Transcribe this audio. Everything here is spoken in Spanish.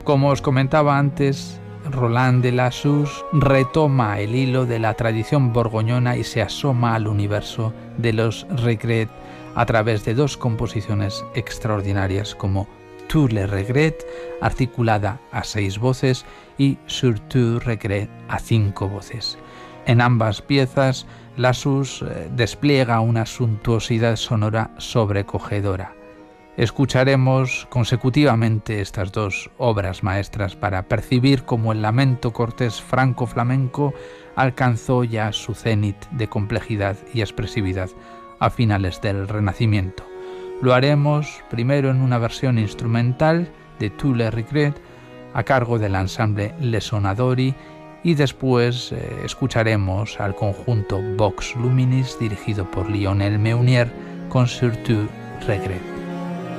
Como os comentaba antes, Roland de Lassus retoma el hilo de la tradición borgoñona y se asoma al universo de los regrets a través de dos composiciones extraordinarias como Tous les regrets, articulada a 6 voces, y Surtout regret, a 5 voces. En ambas piezas, Lassus despliega una suntuosidad sonora sobrecogedora. Escucharemos consecutivamente estas dos obras maestras para percibir cómo el lamento cortés franco-flamenco alcanzó ya su cenit de complejidad y expresividad a finales del Renacimiento. Lo haremos primero en una versión instrumental de Tous les regrets a cargo del ensemble Les Sonadori y después escucharemos al conjunto Vox Luminis dirigido por Lionel Meunier con Surtout regret.